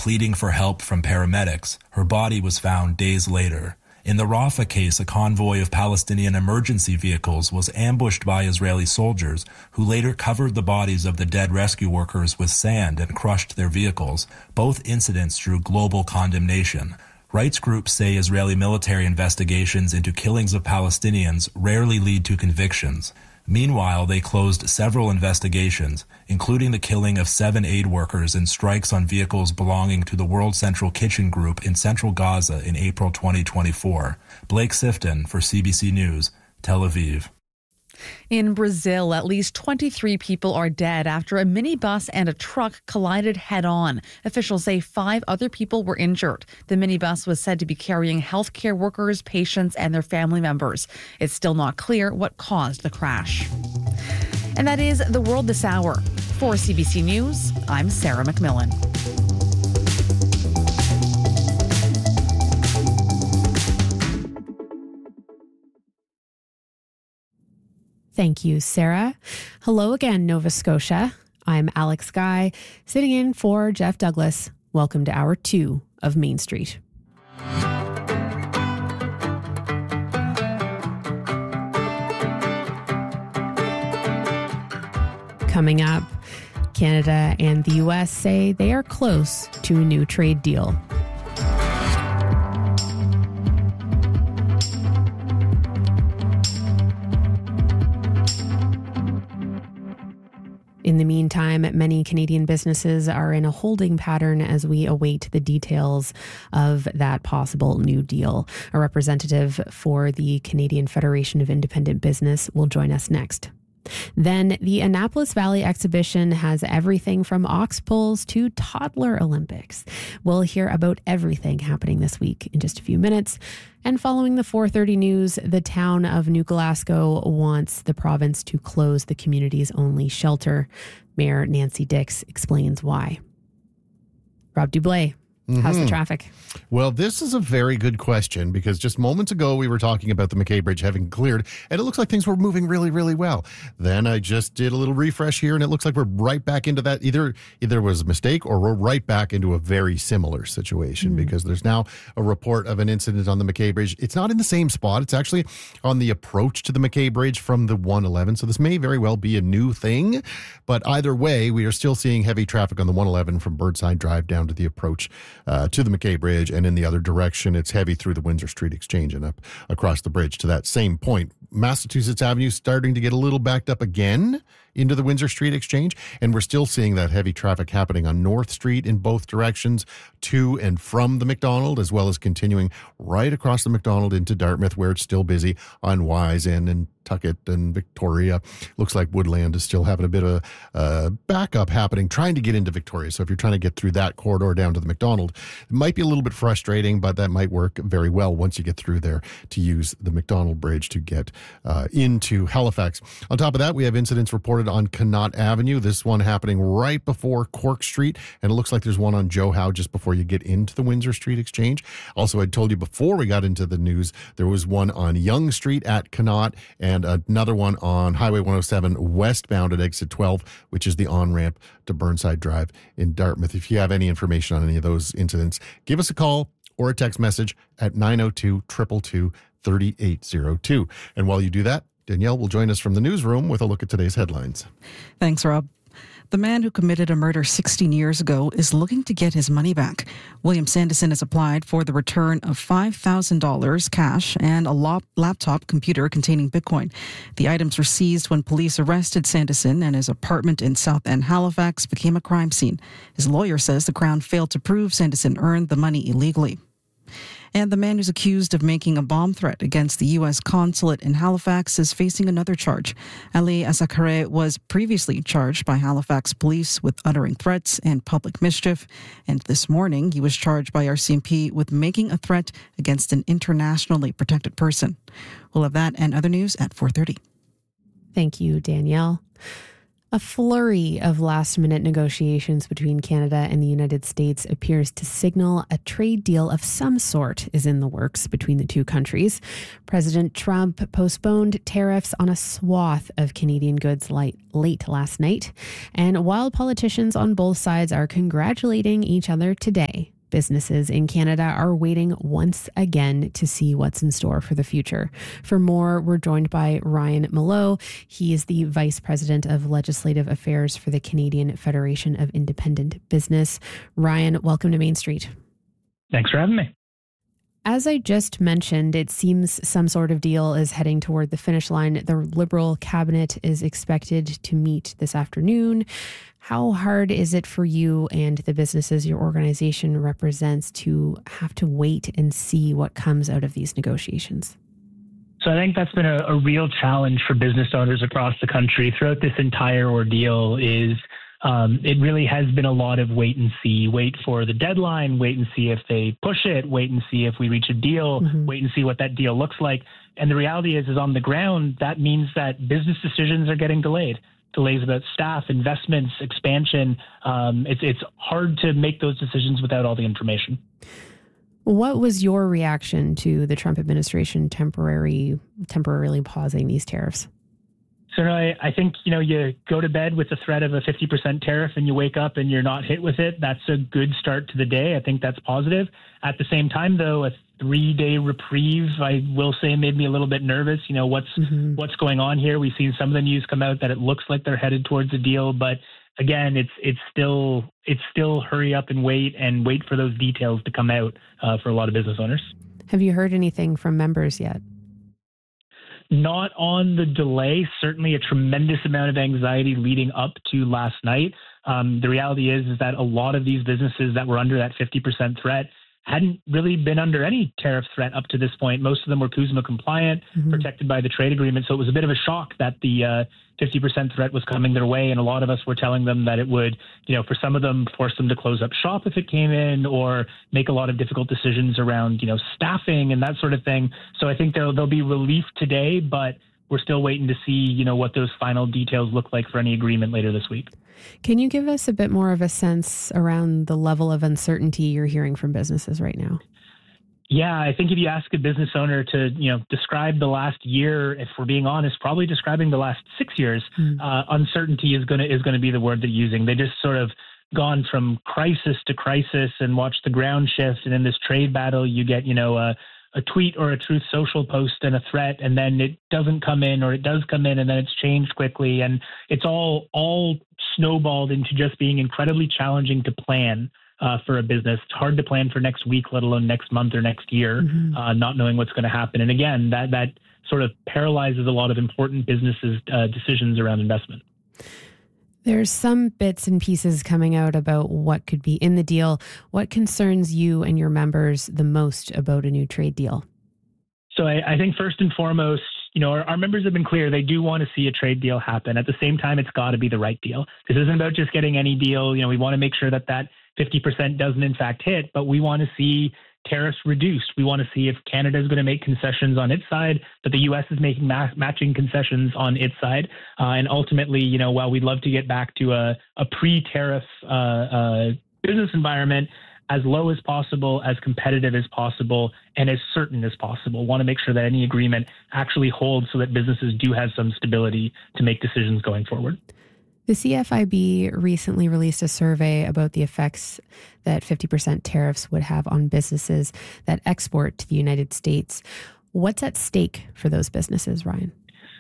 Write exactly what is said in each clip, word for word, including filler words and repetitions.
pleading for help from paramedics, her body was found days later. In the Rafah case, a convoy of Palestinian emergency vehicles was ambushed by Israeli soldiers, who later covered the bodies of the dead rescue workers with sand and crushed their vehicles. Both incidents drew global condemnation. Rights groups say Israeli military investigations into killings of Palestinians rarely lead to convictions. Meanwhile, they closed several investigations, including the killing of seven aid workers in strikes on vehicles belonging to the World Central Kitchen Group in central Gaza in April twenty twenty-four. Blake Sifton for C B C News, Tel Aviv. In Brazil, at least twenty-three people are dead after a minibus and a truck collided head-on. Officials say five other people were injured. The minibus was said to be carrying healthcare workers, patients, and their family members. It's still not clear what caused the crash. And that is the world this hour. For C B C News, I'm Sarah McMillan. Thank you, Sarah. Hello again, Nova Scotia. I'm Alex Guy, sitting in for Jeff Douglas. Welcome to hour two of Main Street. Coming up, Canada and the U S say they are close to a new trade deal. In the meantime, many Canadian businesses are in a holding pattern as we await the details of that possible new deal. A representative for the Canadian Federation of Independent Business will join us next. Then the Annapolis Valley exhibition has everything from ox pulls to toddler Olympics. We'll hear about everything happening this week in just a few minutes. And following the four thirty news, the town of New Glasgow wants the province to close the community's only shelter. Mayor Nancy Dix explains why. Rob Dublé. Mm-hmm. How's the traffic? Well, this is a very good question because just moments ago we were talking about the McKay Bridge having cleared and it looks like things were moving really, really well. Then I just did a little refresh here and it looks like we're right back into that. Either either it was a mistake or we're right back into a very similar situation mm-hmm. because there's now a report of an incident on the McKay Bridge. It's not in the same spot. It's actually on the approach to the McKay Bridge from the one eleven. So this may very well be a new thing. But either way, we are still seeing heavy traffic on the one eleven from Burnside Drive down to the approach Uh, to the McKay Bridge, and in the other direction, it's heavy through the Windsor Street Exchange and up across the bridge to that same point. Massachusetts Avenue starting to get a little backed up again into the Windsor Street Exchange, and we're still seeing that heavy traffic happening on North Street in both directions to and from the McDonald, as well as continuing right across the McDonald into Dartmouth, where it's still busy on Wise End and Tuckett and Victoria. Looks like Woodland is still having a bit of a uh, backup happening, trying to get into Victoria. So if you're trying to get through that corridor down to the McDonald, it might be a little bit frustrating, but that might work very well once you get through there to use the McDonald Bridge to get uh, into Halifax. On top of that, we have incidents reported on Connaught Avenue. This one happening right before Cork Street, and it looks like there's one on Joe Howe just before you get into the Windsor Street Exchange. Also, I told you before we got into the news, there was one on Yonge Street at Connaught, and another one on Highway one oh seven westbound at exit twelve, which is the on-ramp to Burnside Drive in Dartmouth. If you have any information on any of those incidents, give us a call or a text message at nine oh two, two two two, three eight oh two. And while you do that, Danielle will join us from the newsroom with a look at today's headlines. Thanks, Rob. The man who committed a murder sixteen years ago is looking to get his money back. William Sanderson has applied for the return of five thousand dollars cash and a lap- laptop computer containing Bitcoin. The items were seized when police arrested Sanderson, and his apartment in South End, Halifax became a crime scene. His lawyer says the Crown failed to prove Sanderson earned the money illegally. And the man who's accused of making a bomb threat against the U S consulate in Halifax is facing another charge. Ali Asakare was previously charged by Halifax police with uttering threats and public mischief. And this morning, he was charged by R C M P with making a threat against an internationally protected person. We'll have that and other news at four thirty. Thank you, Danielle. A flurry of last-minute negotiations between Canada and the United States appears to signal a trade deal of some sort is in the works between the two countries. President Trump postponed tariffs on a swath of Canadian goods late, late last night. And while politicians on both sides are congratulating each other today, businesses in Canada are waiting once again to see what's in store for the future. For more, we're joined by Ryan Mallough. He is the Vice President of Legislative Affairs for the Canadian Federation of Independent Business. Ryan, welcome to Main Street. Thanks for having me. As I just mentioned, it seems some sort of deal is heading toward the finish line. The Liberal cabinet is expected to meet this afternoon. How hard is it for you and the businesses your organization represents to have to wait and see what comes out of these negotiations? So I think that's been a, a real challenge for business owners across the country throughout this entire ordeal is Um, it really has been a lot of wait and see, wait for the deadline, wait and see if they push it, wait and see if we reach a deal, mm-hmm. wait and see what that deal looks like. And the reality is, is on the ground, that means that business decisions are getting delayed. Delays about staff, investments, expansion. Um, it's it's hard to make those decisions without all the information. What was your reaction to the Trump administration temporary temporarily pausing these tariffs? So no, I, I think, you know, you go to bed with the threat of a fifty percent tariff and you wake up and you're not hit with it. That's a good start to the day. I think that's positive. At the same time, though, a three-day reprieve, I will say, made me a little bit nervous. You know, what's mm-hmm. what's going on here? We've seen some of the news come out that it looks like they're headed towards a deal. But again, it's it's still it's still hurry up and wait and wait for those details to come out uh, for a lot of business owners. Have you heard anything from members yet? Not on the delay, certainly a tremendous amount of anxiety leading up to last night. Um, the reality is, is that a lot of these businesses that were under that fifty percent threat hadn't really been under any tariff threat up to this point. Most of them were CUSMA compliant, mm-hmm. protected by the trade agreement. So it was a bit of a shock that the uh, fifty percent threat was coming their way. And a lot of us were telling them that it would, you know, for some of them, force them to close up shop if it came in, or make a lot of difficult decisions around, you know, staffing and that sort of thing. So I think there'll, there'll be relief today, but we're still waiting to see, you know, what those final details look like for any agreement later this week. Can you give us a bit more of a sense around the level of uncertainty you're hearing from businesses right now? Yeah, I think if you ask a business owner to, you know, describe the last year, if we're being honest, probably describing the last six years, mm. uh, uncertainty is going to is going to be the word they're using. They just sort of gone from crisis to crisis and watched the ground shift. And in this trade battle, you get, you know, a, a tweet or a Truth Social post and a threat, and then it doesn't come in, or it does come in, and then it's changed quickly. And it's all all snowballed into just being incredibly challenging to plan uh, for a business. It's hard to plan for next week, let alone next month or next year, mm-hmm. uh, not knowing what's going to happen. And again, that that sort of paralyzes a lot of important businesses' uh, decisions around investment. There's some bits and pieces coming out about what could be in the deal. What concerns you and your members the most about a new trade deal? So I, I think first and foremost, you know, our, our members have been clear. They do want to see a trade deal happen. At the same time, it's got to be the right deal. This isn't about just getting any deal. You know, we want to make sure that that fifty percent doesn't in fact hit, but we want to see tariffs reduced. We want to see if Canada is going to make concessions on its side, but the U S is making ma- matching concessions on its side. Uh, and ultimately, you know, while we'd love to get back to a, a pre-tariff uh, uh, business environment, as low as possible, as competitive as possible, and as certain as possible. Want to make sure that any agreement actually holds so that businesses do have some stability to make decisions going forward. The C F I B recently released a survey about the effects that fifty percent tariffs would have on businesses that export to the United States. What's at stake for those businesses, Ryan?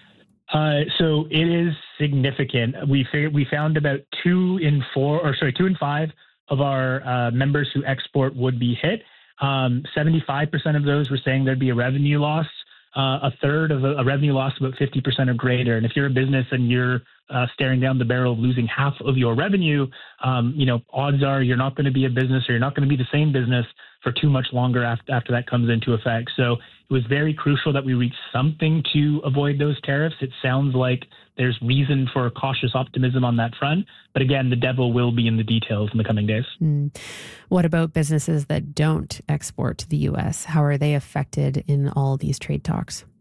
Uh, so it is significant. We figured, we found about two in four, or sorry, two in five of our uh, members who export would be hit. Um, seventy-five percent of those were saying there'd be a revenue loss. Uh, a third of a, a revenue loss, about fifty percent or greater. And if you're a business and you're uh, staring down the barrel of losing half of your revenue, um, you know, odds are you're not going to be a business, or you're not going to be the same business for too much longer after, after that comes into effect. So it was very crucial that we reach something to avoid those tariffs. It sounds like there's reason for cautious optimism on that front. But again, the devil will be in the details in the coming days. Mm. What about businesses that don't export to the U S? How are they affected in all these trade talks?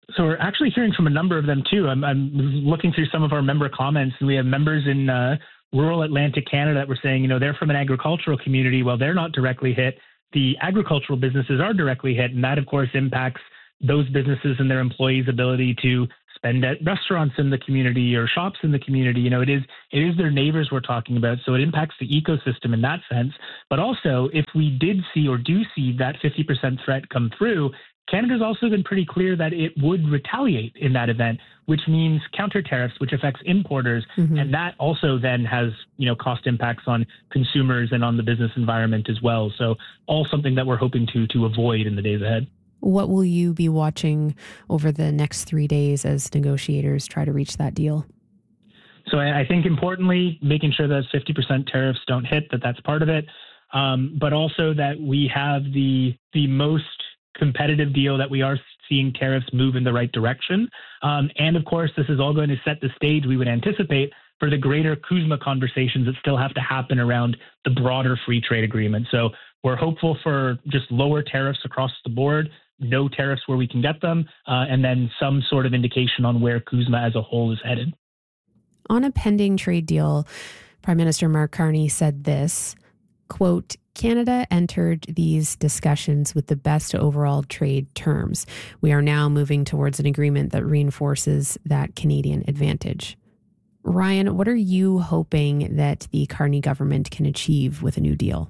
So we're actually hearing from a number of them too. I'm, I'm looking through some of our member comments, and we have members in uh, rural Atlantic Canada that were saying, you know, they're from an agricultural community. Well, they're not directly hit. The agricultural businesses are directly hit, and that, of course, impacts those businesses and their employees' ability to spend at restaurants in the community or shops in the community. You know, it is it is their neighbors we're talking about, so it impacts the ecosystem in that sense. But also, if we did see or do see that fifty percent threat come through, Canada's also been pretty clear that it would retaliate in that event, which means counter tariffs, which affects importers. Mm-hmm. And that also then has, you know, cost impacts on consumers and on the business environment as well. So all something that we're hoping to to avoid in the days ahead. What will you be watching over the next three days as negotiators try to reach that deal? So I, I think importantly, making sure that fifty percent tariffs don't hit, that that's part of it. Um, but also that we have the the most competitive deal, that we are seeing tariffs move in the right direction. Um, and of course, this is all going to set the stage, we would anticipate, for the greater CUSMA conversations that still have to happen around the broader free trade agreement. So we're hopeful for just lower tariffs across the board, no tariffs where we can get them, uh, and then some sort of indication on where CUSMA as a whole is headed. On a pending trade deal, Prime Minister Mark Carney said this, quote, Canada entered these discussions with the best overall trade terms. We are now moving towards an agreement that reinforces that Canadian advantage. Ryan, what are you hoping that the Carney government can achieve with a new deal?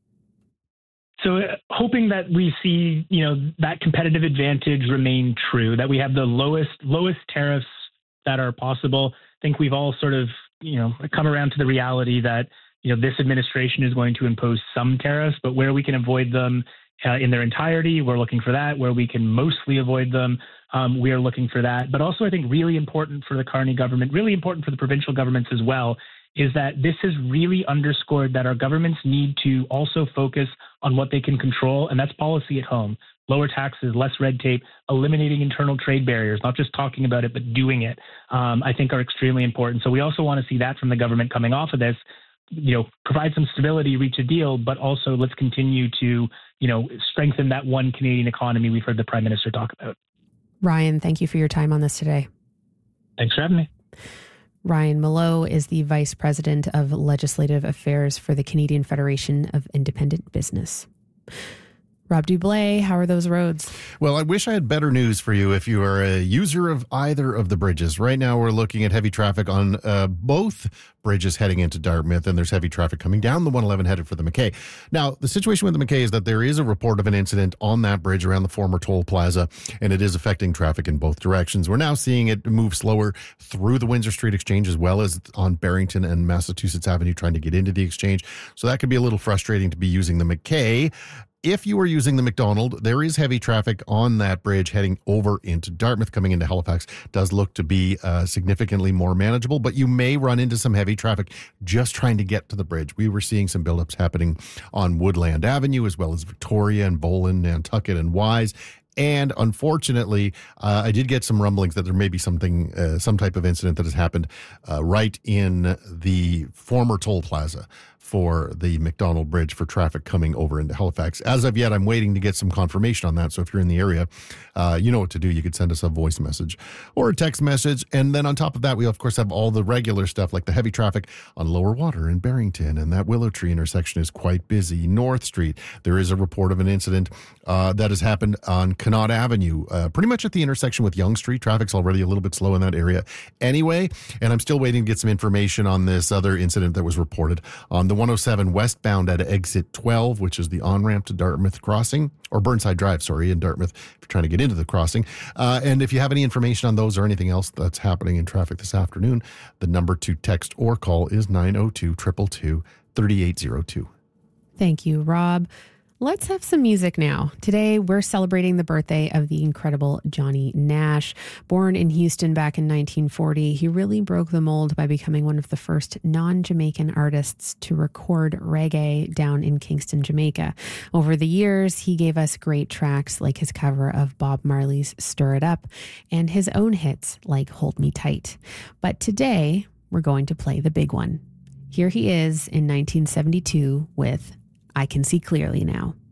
So uh, hoping that we see, you know, that competitive advantage remain true, that we have the lowest lowest tariffs that are possible. I think we've all sort of, you know, come around to the reality that, you know, this administration is going to impose some tariffs, but where we can avoid them uh, in their entirety, we're looking for that. Where we can mostly avoid them, um, we are looking for that. But also, I think really important for the Carney government, really important for the provincial governments as well, is that this has really underscored that our governments need to also focus on what they can control, and that's policy at home. Lower taxes, less red tape, eliminating internal trade barriers, not just talking about it, but doing it, um, I think are extremely important. So we also want to see that from the government coming off of this. You know, provide some stability, reach a deal, but also let's continue to, you know, strengthen that one Canadian economy we've heard the Prime Minister talk about. Ryan, thank you for your time on this today. Thanks for having me. Ryan Mallough is the Vice President of Legislative Affairs for the Canadian Federation of Independent Business. Rob Dublé, how are those roads? Well, I wish I had better news for you if you are a user of either of the bridges. Right now, we're looking at heavy traffic on uh, both bridges heading into Dartmouth, and there's heavy traffic coming down the one eleven headed for the McKay. Now, the situation with the McKay is that there is a report of an incident on that bridge around the former toll plaza, and it is affecting traffic in both directions. We're now seeing it move slower through the Windsor Street Exchange as well as on Barrington and Massachusetts Avenue trying to get into the exchange. So that could be a little frustrating to be using the McKay. If you are using the McDonald, there is heavy traffic on that bridge heading over into Dartmouth, coming into Halifax. Does look to be uh, significantly more manageable, but you may run into some heavy traffic just trying to get to the bridge. We were seeing some buildups happening on Woodland Avenue, as well as Victoria and Boland, Nantucket and Wise. And unfortunately, uh, I did get some rumblings that there may be something, uh, some type of incident that has happened uh, right in the former toll plaza for the McDonald Bridge for traffic coming over into Halifax. As of yet, I'm waiting to get some confirmation on that. So if you're in the area, uh, you know what to do. You could send us a voice message or a text message. And then on top of that, we of course have all the regular stuff like the heavy traffic on Lower Water in Barrington, and that Willow Tree intersection is quite busy. North Street, there is a report of an incident uh, that has happened on Connaught Avenue, uh, pretty much at the intersection with Yonge Street. Traffic's already a little bit slow in that area anyway. And I'm still waiting to get some information on this other incident that was reported on the one oh seven westbound at exit twelve, which is the on-ramp to Dartmouth Crossing, or Burnside Drive, sorry, in Dartmouth, if you're trying to get into the crossing. Uh, and if you have any information on those or anything else that's happening in traffic this afternoon, the number to text or call is nine oh two, two two two, three eight oh two. Thank you, Rob. Let's have some music now. Today, we're celebrating the birthday of the incredible Johnny Nash. Born in Houston back in nineteen forty, he really broke the mold by becoming one of the first non-Jamaican artists to record reggae down in Kingston, Jamaica. Over the years, he gave us great tracks like his cover of Bob Marley's Stir It Up and his own hits like Hold Me Tight. But today, we're going to play the big one. Here he is in nineteen seventy-two with I Can See Clearly Now.